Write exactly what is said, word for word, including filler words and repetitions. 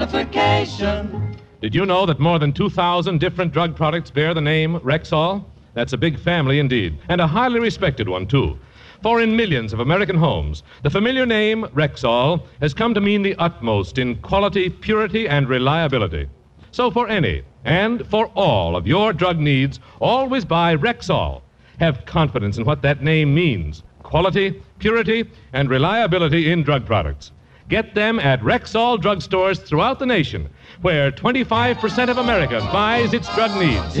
Did you know that more than two thousand different drug products bear the name Rexall? That's a big family indeed, and a highly respected one, too. For in millions of American homes, the familiar name Rexall has come to mean the utmost in quality, purity, and reliability. So for any and for all of your drug needs, always buy Rexall. Have confidence in what that name means: quality, purity, and reliability in drug products. Get them at Rexall drugstores throughout the nation, where twenty-five percent of America buys its drug needs.